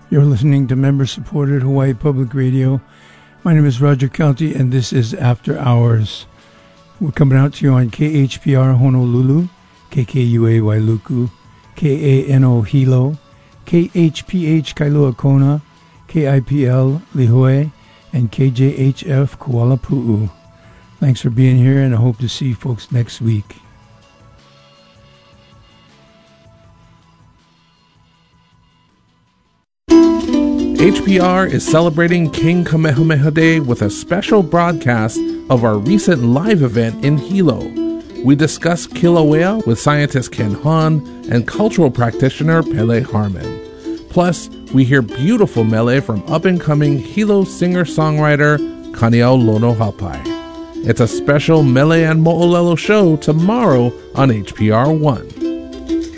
You're listening to member-supported Hawaii Public Radio. My name is Roger County, and this is After Hours. We're coming out to you on KHPR Honolulu, KKUA Wailuku, KANO Hilo, KHPH Kailua Kona, KIPL Lihue, and KJHF Kuala Pu'u. Thanks for being here, and I hope to see you folks next week. HPR is celebrating King Kamehameha Day with a special broadcast of our recent live event in Hilo. We discuss Kilauea with scientist Ken Hahn and cultural practitioner Pele Harmon. Plus, we hear beautiful mele from up-and-coming Hilo singer-songwriter Kaniau Lono Hapai. It's a special Mele and Mo'olelo show tomorrow on HPR 1.